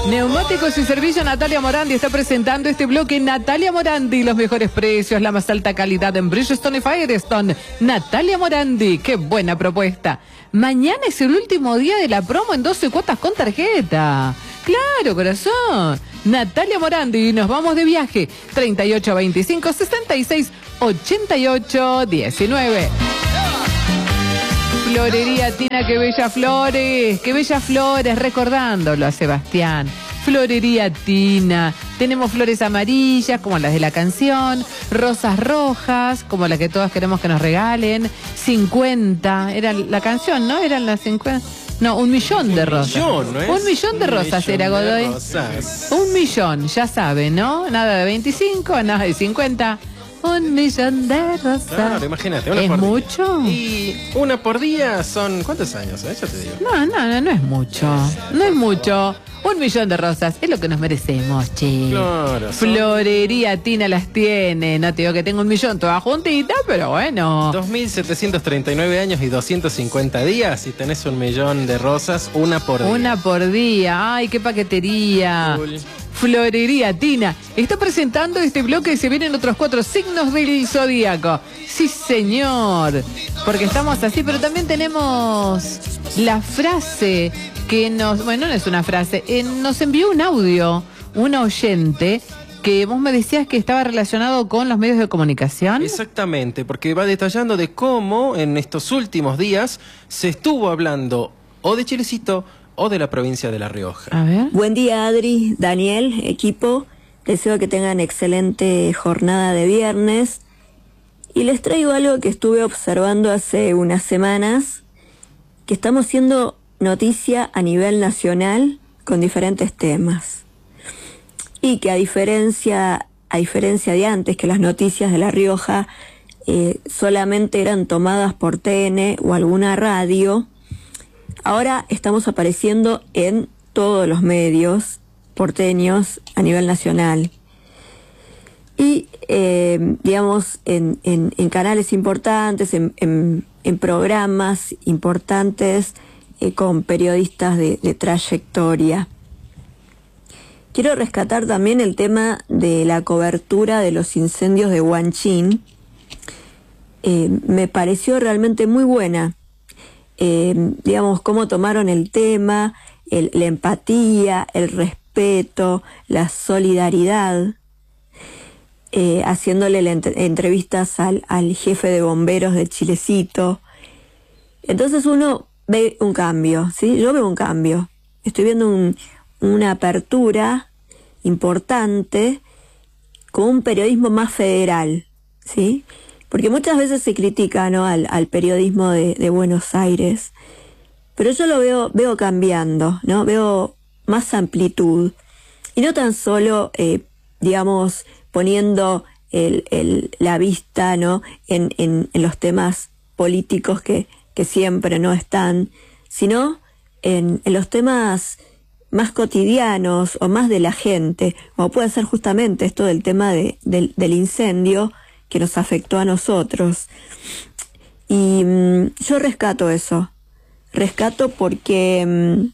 Neumáticos y Servicio Natalia Morandi está presentando este bloque. Natalia Morandi, los mejores precios, la más alta calidad en Bridgestone y Firestone. Natalia Morandi, qué buena propuesta. Mañana es el último día de la promo en 12 cuotas con tarjeta. Claro, corazón. Natalia Morandi, nos vamos de viaje. 38 25 66 88 19. Florería Tina, qué bellas flores, recordándolo a Sebastián. Florería Tina, tenemos flores amarillas como las de la canción, rosas rojas como las que todas queremos que nos regalen, 50, era la canción, ¿no? Eran las 50, no, 1.000.000 de rosas. ¿No es? 1.000.000 de rosas era, Godoy. 1.000.000, ya sabe, ¿no? Nada de 25, nada de 50. 1.000.000 de rosas. Claro, imagínate, una ¿Es por mucho? día. Y una por día son... ¿Cuántos años? Ya te digo. No es mucho. No es mucho. 1.000.000 de rosas es lo que nos merecemos, che. Claro. Florería Tina las tiene. No te digo que tengo 1.000.000 toda juntita, pero bueno. 2.739 años y 250 días y tenés 1.000.000 de rosas, una por día. Una por día. Ay, qué paquetería. Cool. Florería Tina está presentando este bloque y se vienen otros 4 signos del zodíaco. Sí, señor. Porque estamos así, pero también tenemos la frase que nos... Bueno, no es una frase. Nos envió un audio, un oyente, que vos me decías que estaba relacionado con los medios de comunicación. Exactamente, porque va detallando de cómo en estos últimos días se estuvo hablando o de Chilecito o de la provincia de La Rioja. A ver. Buen día, Adri, Daniel, equipo. Deseo que tengan excelente jornada de viernes. Y les traigo algo que estuve observando hace unas semanas, que estamos siendo noticia a nivel nacional con diferentes temas. Y que a diferencia de antes, que las noticias de La Rioja solamente eran tomadas por TN o alguna radio, ahora estamos apareciendo en todos los medios porteños a nivel nacional. Y, digamos, en canales importantes, en programas importantes, con periodistas de trayectoria. Quiero rescatar también el tema de la cobertura de los incendios de Huanchín. Me pareció realmente muy buena. Digamos, cómo tomaron el tema, la empatía, el respeto, la solidaridad, haciéndole entrevistas al jefe de bomberos de Chilecito. Entonces uno ve un cambio, ¿sí? Yo veo un cambio. Estoy viendo una apertura importante con un periodismo más federal, ¿sí? Porque muchas veces se critica, ¿no?, al periodismo de Buenos Aires, pero yo lo veo cambiando, ¿no? Veo más amplitud y no tan solo, digamos, poniendo la vista, ¿no?, en los temas políticos que siempre no están, sino en los temas más cotidianos o más de la gente, como puede ser justamente esto del tema del incendio que nos afectó a nosotros. Y yo rescato eso, porque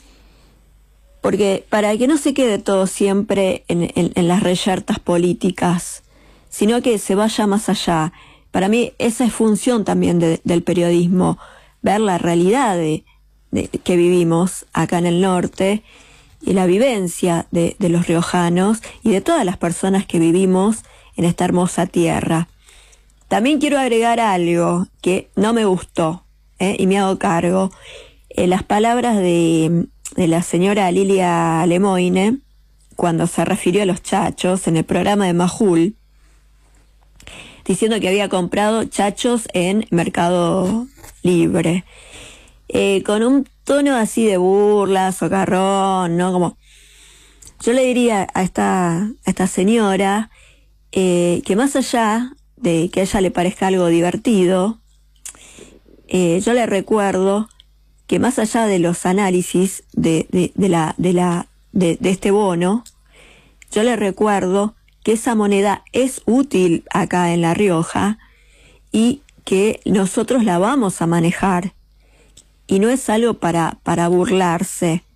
para que no se quede todo siempre en las reyertas políticas, sino que se vaya más allá. Para mí esa es función también del periodismo, ver la realidad que vivimos acá en el norte y la vivencia de los riojanos y de todas las personas que vivimos en esta hermosa tierra. También quiero agregar algo que no me gustó, y me hago cargo. Las palabras de la señora Lilia Lemoine, cuando se refirió a los chachos en el programa de Majul, diciendo que había comprado chachos en Mercado Libre, con un tono así de burla, socarrón, ¿no? Como, yo le diría a esta señora que más allá de que a ella le parezca algo divertido, yo le recuerdo que más allá de los análisis de este bono, yo le recuerdo que esa moneda es útil acá en La Rioja y que nosotros la vamos a manejar. Y no es algo para burlarse,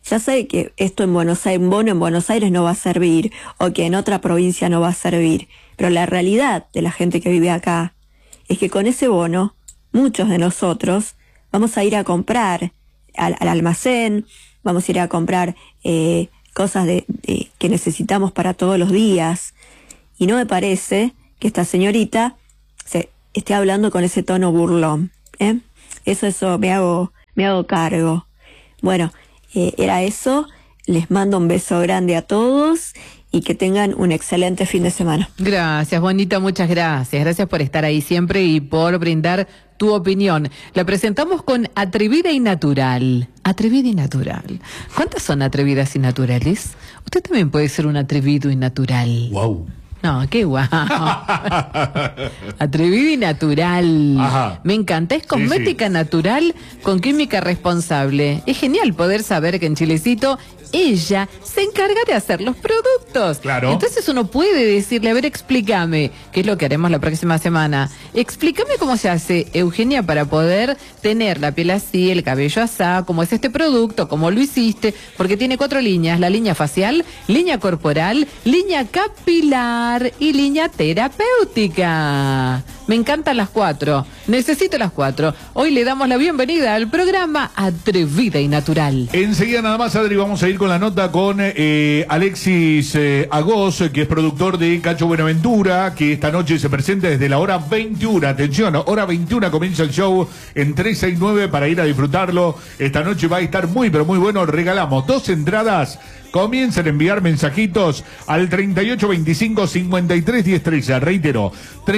ya sabe que esto en Buenos Aires, un bono en Buenos Aires no va a servir, o que en otra provincia no va a servir. Pero la realidad de la gente que vive acá es que con ese bono, muchos de nosotros vamos a ir a comprar al almacén, vamos a ir a comprar cosas que necesitamos para todos los días. Y no me parece que esta señorita se esté hablando con ese tono burlón. Eso me hago cargo. Bueno, era eso. Les mando un beso grande a todos y que tengan un excelente fin de semana. Gracias, Bonita, muchas gracias. Gracias por estar ahí siempre y por brindar tu opinión. La presentamos con Atrevida y Natural. Atrevida y natural. ¿Cuántas son atrevidas y naturales? Usted también puede ser un atrevido y natural. Wow. No, qué guau. Atrevido y natural. Ajá. Me encanta. Es cosmética natural con química responsable. Es genial poder saber que en Chilecito ella se encarga de hacer los productos. Claro. Entonces uno puede decirle, a ver, explícame, qué es lo que haremos la próxima semana. Explícame cómo se hace, Eugenia, para poder tener la piel así, el cabello así, cómo es este producto, cómo lo hiciste, porque tiene 4 líneas: la línea facial, línea corporal, línea capilar y línea terapéutica. Me encantan las 4. Necesito las 4. Hoy le damos la bienvenida al programa Atrevida y Natural. Enseguida nada más, Adri, vamos a ir con la nota con Alexis Agos, que es productor de Cacho Buenaventura, que esta noche se presenta desde la hora 21. Atención, hora 21 comienza el show en 369 para ir a disfrutarlo. Esta noche va a estar muy, pero muy bueno. Regalamos 2 entradas. Comiencen a enviar mensajitos al 3825-531013. Reitero,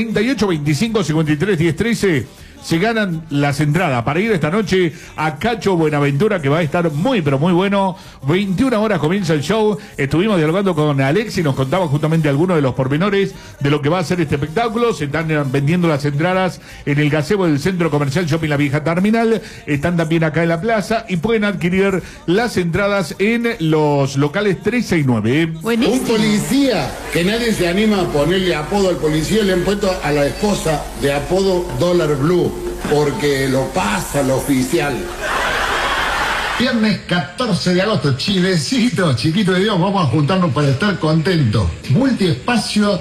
3825-531013. Se ganan las entradas para ir esta noche a Cacho Buenaventura, que va a estar muy, pero muy bueno. 21 horas comienza el show. Estuvimos dialogando con Alexi, nos contaba justamente algunos de los pormenores de lo que va a ser este espectáculo. Se están vendiendo las entradas en el gazebo del Centro Comercial Shopping La Vieja Terminal. Están también acá en la plaza y pueden adquirir las entradas en los locales 369. Buenísimo. Un policía que nadie se anima a ponerle apodo al policía, le han puesto a la esposa de apodo Dólar Blue, porque lo pasa lo oficial. Viernes 14 de agosto, Chilecito, chiquito de Dios, vamos a juntarnos para estar contentos. Multiespacio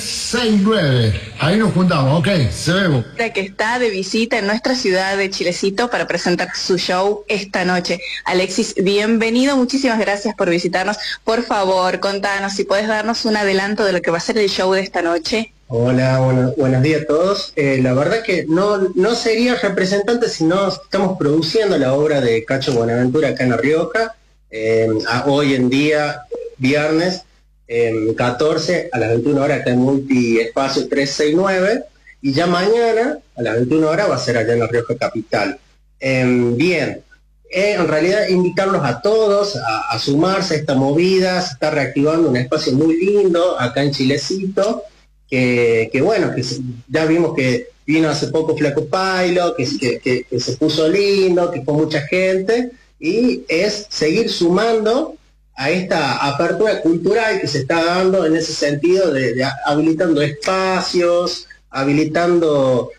369. Ahí nos juntamos, ok, se vemos. Que está de visita en nuestra ciudad de Chilecito para presentar su show esta noche. Alexis, bienvenido, muchísimas gracias por visitarnos. Por favor, contanos si puedes darnos un adelanto de lo que va a ser el show de esta noche. Hola, buenos días a todos. La verdad que no sería representante si no estamos produciendo la obra de Cacho Buenaventura acá en La Rioja. Hoy en día, viernes 14 a las 21 horas acá en Multiespacio 369, y ya mañana a las 21 horas va a ser allá en La Rioja Capital. Bien, en realidad invitarlos a todos a sumarse a esta movida. Se está reactivando un espacio muy lindo acá en Chilecito. Que bueno, que ya vimos que vino hace poco Flaco Pailo, que se puso lindo, que fue mucha gente, y es seguir sumando a esta apertura cultural que se está dando en ese sentido de habilitando espacios, habilitando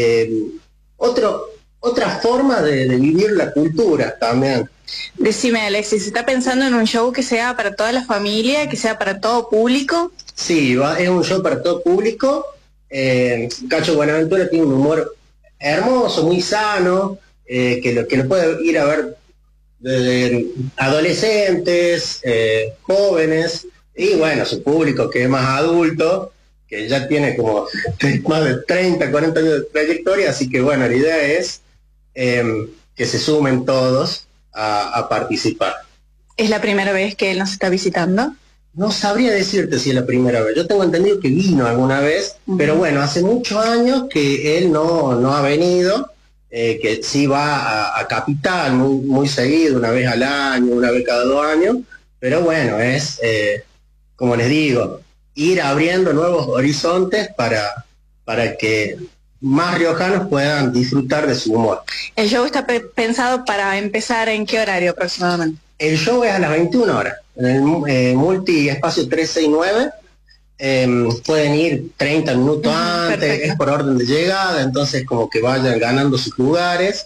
otra forma de vivir la cultura también. Decime, Alexis, ¿se está pensando en un show que sea para toda la familia, que sea para todo público? Sí, es un show para todo público. Cacho Buenaventura tiene un humor hermoso, muy sano, que lo puede ir a ver desde adolescentes, jóvenes, y bueno, su público que es más adulto, que ya tiene como más de 30, 40 años de trayectoria, así que bueno, la idea es que se sumen todos a participar. ¿Es la primera vez que él nos está visitando? No sabría decirte si es la primera vez. Yo tengo entendido que vino alguna vez, pero bueno, hace muchos años que él no ha venido, que sí va a Capital muy seguido, una vez al año, una vez cada 2 años, pero bueno, es, como les digo, ir abriendo nuevos horizontes para que más riojanos puedan disfrutar de su humor. ¿El show está pensado para empezar en qué horario aproximadamente? El show es a las 21 horas, en el Multiespacio 369. Pueden ir 30 minutos antes, perfecto. Es por orden de llegada, entonces como que vayan ganando sus lugares.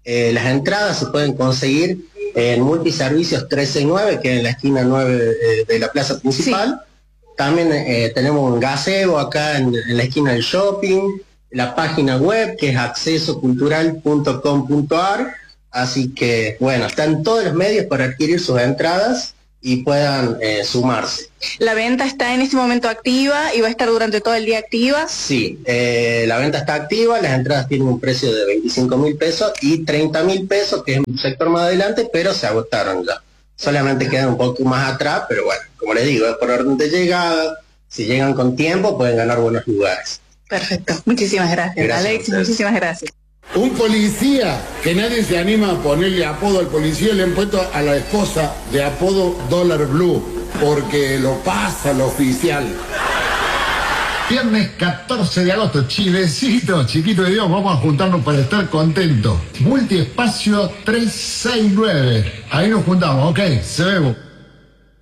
Las entradas se pueden conseguir en Multiservicios 369, que es en la esquina 9 de la plaza principal. Sí. También tenemos un gazebo acá en la esquina del shopping, la página web que es accesocultural.com.ar. Así que, bueno, están todos los medios para adquirir sus entradas y puedan sumarse. ¿La venta está en este momento activa y va a estar durante todo el día activa? Sí, la venta está activa, las entradas tienen un precio de 25.000 pesos y 30.000 pesos, que es un sector más adelante, pero se agotaron ya. Solamente quedan un poco más atrás, pero bueno, como les digo, es por orden de llegada. Si llegan con tiempo, pueden ganar buenos lugares. Perfecto, muchísimas gracias Alexis, muchísimas gracias. Un policía que nadie se anima a ponerle apodo al policía, le han puesto a la esposa de apodo Dólar Blue, porque lo pasa lo oficial. Viernes 14 de agosto, Chilecito, chiquito de Dios, vamos a juntarnos para estar contentos. Multiespacio 369, ahí nos juntamos, ok, se vemos.